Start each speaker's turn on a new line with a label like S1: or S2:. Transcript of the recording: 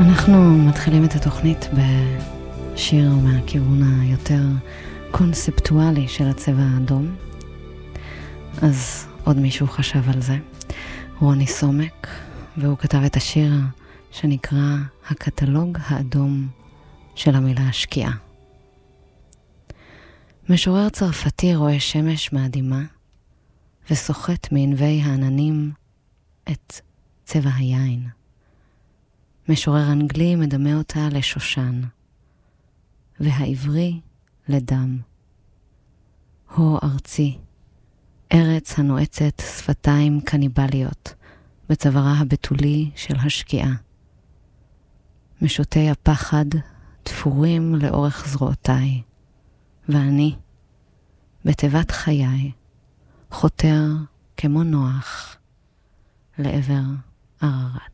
S1: אנחנו מתחילים את התוכנית בשיר מהכיוון היותר קונספטואלי של הצבע האדום. אז עוד מישהו חשב על זה, רוני סומק, והוא כתב את השיר שנקרא הקטלוג האדום של המילה השקיעה. משורר צרפתי רואה שמש מאדימה וסוחט מענבי העננים את צבע היין. משורר אנגלי מדמה אותה לשושן, והעברי לדם. הו ארצי, ארץ הנועצת שפתיים קניבליות בצווארה הבתולי של השקיעה. משוטי הפחד תפורים לאורך זרועותיי, ואני, בתיבת חיי, חותר כמו נוח לעבר ערערת.